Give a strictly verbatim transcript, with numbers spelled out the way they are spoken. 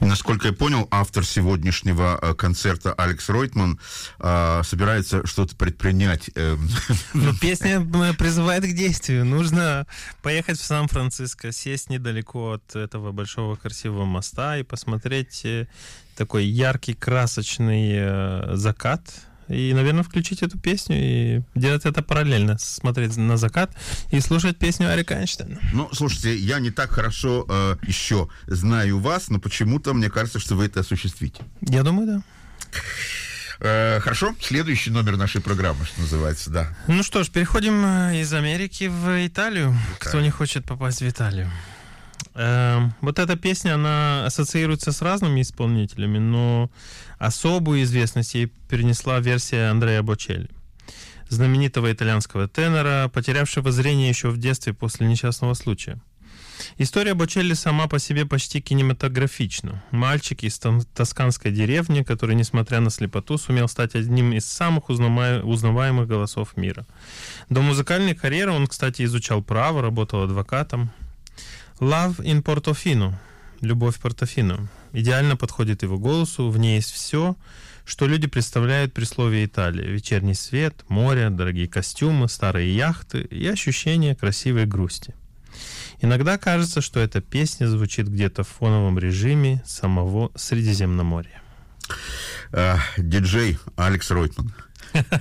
И, насколько я понял, автор сегодняшнего концерта Алекс Ройтман собирается что-то предпринять. Ну, песня призывает к действию. Нужно поехать в Сан-Франциско, сесть недалеко от этого большого красивого моста и посмотреть такой яркий, красочный закат. И, наверное, включить эту песню и делать это параллельно. Смотреть на закат и слушать песню Арика Эйнштейна. Ну, слушайте, я не так хорошо э, еще знаю вас, но почему-то мне кажется, что вы это осуществите. Я думаю, да. Э, хорошо. Следующий номер нашей программы, что называется, да. Ну что ж, переходим из Америки в Италию. Okay. Кто не хочет попасть в Италию? Вот эта песня, она ассоциируется с разными исполнителями, но особую известность ей перенесла версия Андреа Бочелли, знаменитого итальянского тенора, потерявшего зрение еще в детстве после несчастного случая. История Бочелли сама по себе почти кинематографична. Мальчик из тосканской деревни, который, несмотря на слепоту, сумел стать одним из самых узнаваемых голосов мира. До музыкальной карьеры он, кстати, изучал право, работал адвокатом. «Love in Portofino» — «Любовь в Портофино» идеально подходит его голосу, в ней есть все, что люди представляют при слове «Италия». Вечерний свет, море, дорогие костюмы, старые яхты и ощущение красивой грусти. Иногда кажется, что эта песня звучит где-то в фоновом режиме самого Средиземноморья. Uh, диджей Алекс Ройтман.